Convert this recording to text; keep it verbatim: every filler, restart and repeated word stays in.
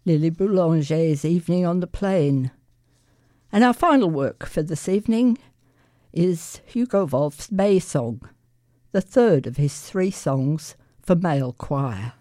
Lily Boulanger's Evening on the Plain. And our final work for this evening is Hugo Wolf's May Song, the third of his three songs for male choir.